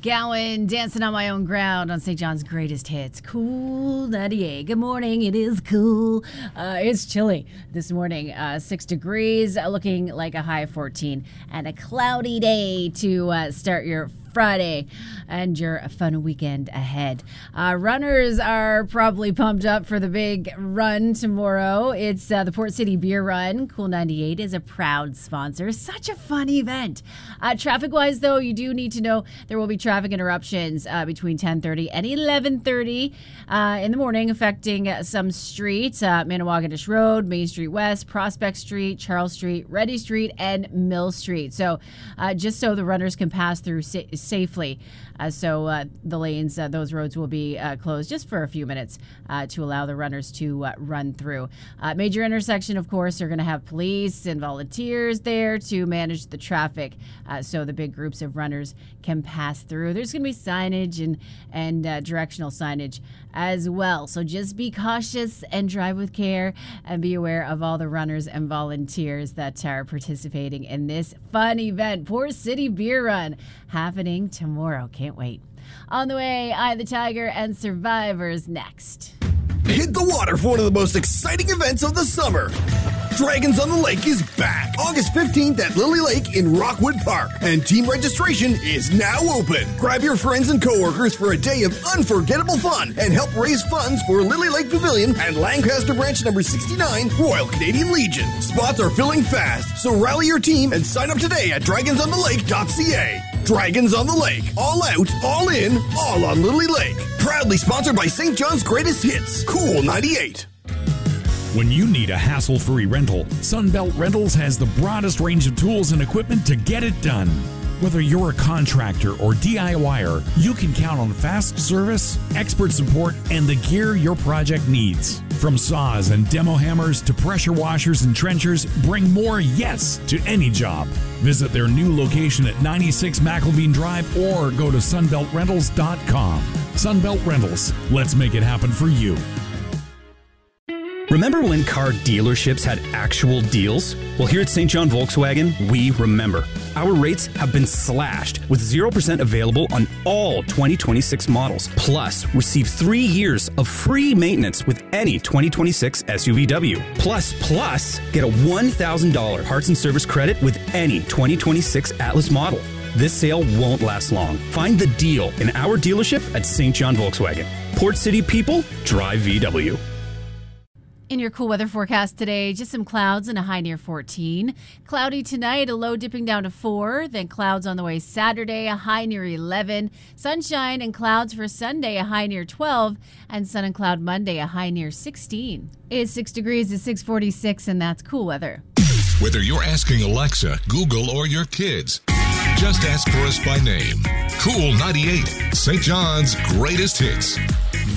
Gowan, dancing on my own ground on St. John's greatest hits. Cool 98. Good morning. It is cool. It's chilly this morning. 6 degrees, looking like a high of 14, and a cloudy day to start your Friday and your fun weekend ahead. Runners are probably pumped up for the big run tomorrow. It's the Port City Beer Run. Cool 98 is a proud sponsor. Such a fun event. Traffic-wise, though, you do need to know there will be traffic interruptions between 10:30 and 11:30 in the morning, affecting some streets. Manawaganish Road, Main Street West, Prospect Street, Charles Street, Reddy Street, and Mill Street. So just so the runners can pass through safely. So the lanes, those roads will be closed just for a few minutes to allow the runners to run through. Major intersection, of course, are going to have police and volunteers there to manage the traffic so the big groups of runners can pass through. There's going to be signage and directional signage as well. So just be cautious and drive with care and be aware of all the runners and volunteers that are participating in this fun event. Port City Beer Run happening tomorrow. Can't wait. On the way, Eye the Tiger and Survivors next. Hit the water for one of the most exciting events of the summer. Dragons on the Lake is back August 15th at Lily Lake in Rockwood Park, and team registration is now open. Grab your friends and coworkers for a day of unforgettable fun and help raise funds for Lily Lake Pavilion and Lancaster Branch number 69 Royal Canadian Legion. Spots are filling fast, so rally your team and sign up today at dragonsonthelake.ca. Dragons on the Lake. All out, all in, all on Lily Lake. Proudly sponsored by St. John's Greatest Hits, Cool 98. When you need a hassle-free rental, Sunbelt Rentals has the broadest range of tools and equipment to get it done. Whether you're a contractor or DIYer, you can count on fast service, expert support, and the gear your project needs. From saws and demo hammers to pressure washers and trenchers, bring more yes to any job. Visit their new location at 96 McElveen Drive or go to sunbeltrentals.com. Sunbelt Rentals. Let's make it happen for you. Remember when car dealerships had actual deals? Well, here at St. John Volkswagen, we remember. Our rates have been slashed with 0% available on all 2026 models. Plus, receive 3 years of free maintenance with any 2026 SUVW. Plus, get a $1,000 parts and service credit with any 2026 Atlas model. This sale won't last long. Find the deal in our dealership at St. John Volkswagen. Port City people, drive VW. In your cool weather forecast today, just some clouds and a high near 14. Cloudy tonight, a low dipping down to 4. Then clouds on the way Saturday, a high near 11. Sunshine and clouds for Sunday, a high near 12. And sun and cloud Monday, a high near 16. It's 6 degrees at 6:46, and that's cool weather. Whether you're asking Alexa, Google, or your kids, just ask for us by name. Cool 98, St. John's greatest hits.